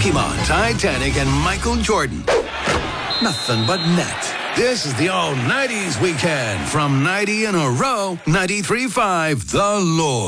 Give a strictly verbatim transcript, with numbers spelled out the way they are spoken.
Pokemon, Titanic, and Michael Jordan. Nothing but net. This is the all nineties weekend from ninety in a row, ninety-three point five The Lord.